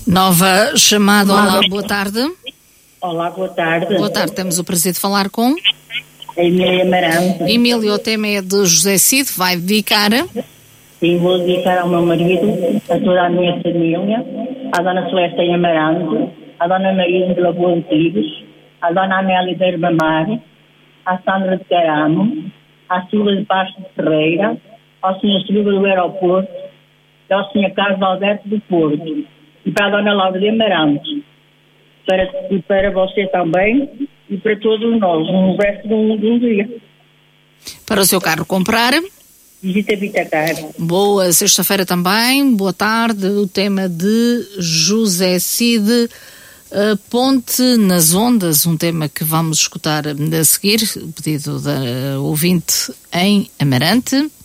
Nova chamada. Olá, boa tarde. Olá, boa tarde. Boa tarde, temos o prazer de falar com Emília Amarante. Emília. O tema é de José Cid, vai dedicar? Sim, vou dedicar ao meu marido, a toda a minha família, à Dona Celeste Amarante, à Dona Maria de Lagoa Antigos, à Dona Amélia de Herbamar, à Sandra de Caramo, à Silva de Pastos de Ferreira, ao Sr. Silva do Aeroporto e ao Sr. Carlos Alberto do Porto, e para a Dona Laura de Amarante, e para você também e para todos nós, no resto de um dia. Para o seu carro comprar. Visita Vitacar. Boa sexta-feira também, boa tarde. O tema de José Cid, Ponte nas Ondas, um tema que vamos escutar a seguir, o pedido da ouvinte em Amarante.